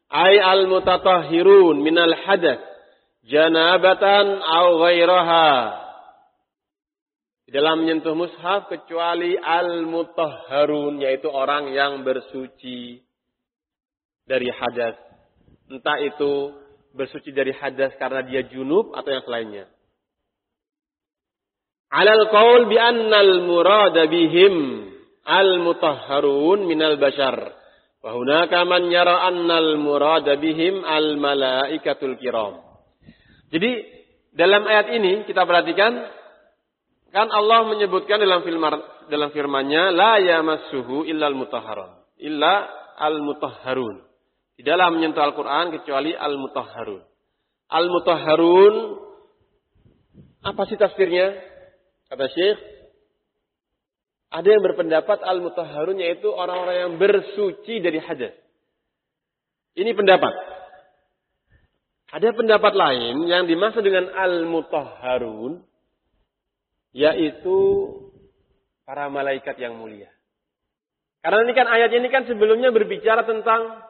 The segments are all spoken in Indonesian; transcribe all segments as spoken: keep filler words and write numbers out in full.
Ay al-mutatahhirun minal hadath janabatan aw ghairaha. Di dalam menyentuh mushaf kecuali al-mutahharun, yaitu orang yang bersuci dari hadas. Entah itu bersuci dari hadas karena dia junub atau yang selainnya. Alal qaul bi annal murada bihim al-mutahharun minal bashar. Wa hunaka man yara annal murada bihim al-malaikatul kiram. Jadi dalam ayat ini kita perhatikan, kan Allah menyebutkan dalam firman dalam firman-Nya la yamassuhu illal mutahharun, illa al-mutahharun. Tidaklah menyentuh Al-Qur'an kecuali al-mutahharun. Al-mutahharun apa sih tafsirnya? Kata Syekh, ada yang berpendapat al-mutahharun yaitu orang-orang yang bersuci dari hadas. Ini pendapat. Ada pendapat lain yang dimaksud dengan al-mutahharun yaitu para malaikat yang mulia. Karena ini kan ayat ini kan sebelumnya berbicara tentang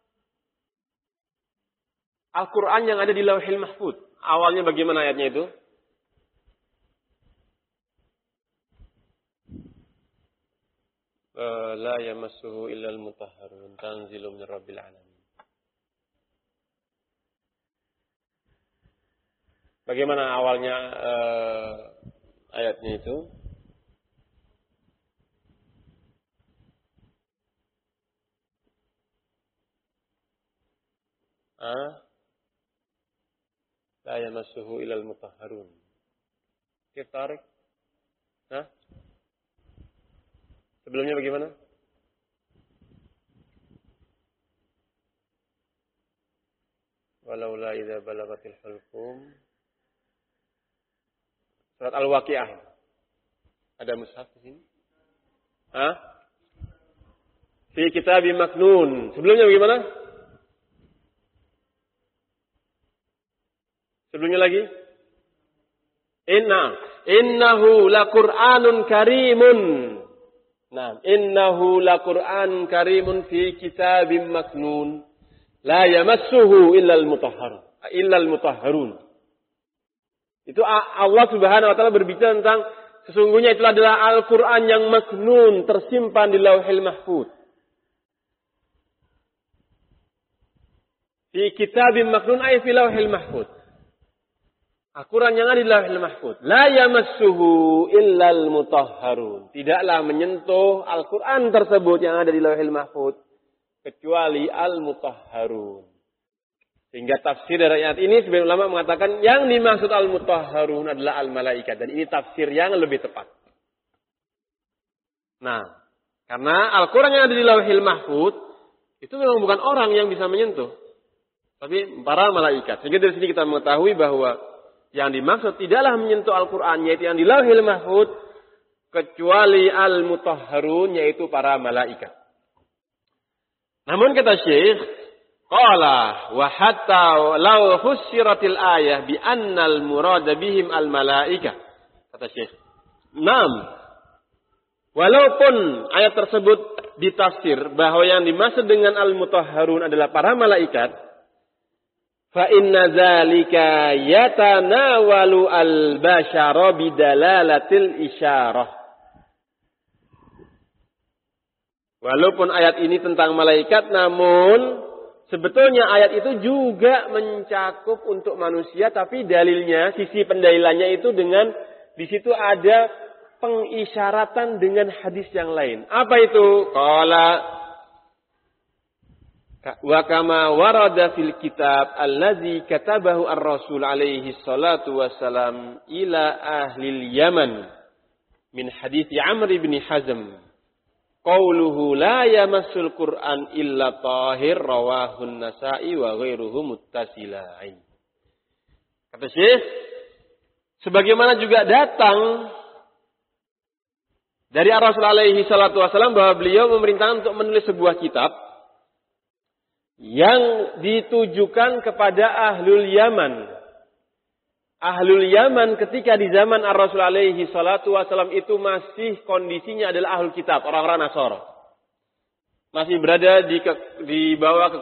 Al-Quran yang ada di Lauhil Mahfuz. Awalnya bagaimana ayatnya itu? La yamassuhu illal mutahharun tanzilun mir rabbil alamin. Bagaimana awalnya uh, ayatnya itu? Ah? La yamassuhu illal mutahharun. Kif tarik? Hah? Sebelumnya bagaimana? Walaula idza balagatil hulqum. Surat Al-Waqiah. Ada mushaf di sini? Hah? Fi kitabim maknun. Sebelumnya bagaimana? Sebelumnya lagi? Inna innahu laqur'anun karimun. Nah, innahu laqur'anun karimun fi kitabim maknun. La yamassuhu illal mutahharun. Illal mutahharun. Itu Allah Subhanahu wa taala berbicara tentang sesungguhnya itu adalah Al-Qur'an yang maknun, tersimpan di Lauhil Mahfuz. Fi kitabim maknun ay fi Lauhil Mahfuz. Al-Quran yang ada di Lauhil Mahfuz. La yamassuhu illal mutahharun. Tidaklah menyentuh Al-Quran tersebut yang ada di Lauhil Mahfuz kecuali al-mutahharun. Sehingga tafsir dari ayat ini sebagian ulama mengatakan yang dimaksud al-mutahharun adalah al-malaikat. Dan ini tafsir yang lebih tepat. Nah, karena Al-Quran yang ada di Lauhil Mahfuz itu memang bukan orang yang bisa menyentuh, tapi para malaikat. Sehingga dari sini kita mengetahui bahwa yang dimaksud tidaklah menyentuh Al-Quran, yaitu yang di Lauhil Mahfuz, kecuali al-mutahharun, yaitu para malaikat. Namun kata Syekh, qala wa hatta law fussiratil ayah bi annal murada bihim al-malaika. Kata Syekh, "Naam. Walaupun ayat tersebut ditafsir bahwa yang dimaksud dengan al-mutahharun adalah para malaikat, fa inna dzalika yatanawalu al-bashara bidalalatil isyarah." Walaupun ayat ini tentang malaikat, namun sebetulnya ayat itu juga mencakup untuk manusia, tapi dalilnya, sisi pendalilannya itu dengan di situ ada pengisyaratan dengan hadis yang lain. Apa itu? Qala wa kama warada fil kitab allazi katabahu ar-rasul alaihi salatu wassalam ila ahli Yaman min hadits Amr bin Hazm qauluhu la yamassul Qur'an illa tahir rawahun Nasa'i wa ghairuhu muttasilain. Kata Syekh, sebagaimana juga datang dari Rasul alaihi salatu wasallam bahwa beliau memerintahkan untuk menulis sebuah kitab yang ditujukan kepada ahlul Yaman. Ahlul Yaman ketika di zaman Ar-Rasul alaihi salatu wasallam itu masih kondisinya adalah ahlul kitab, orang-orang Nasara. Masih berada di, di bawah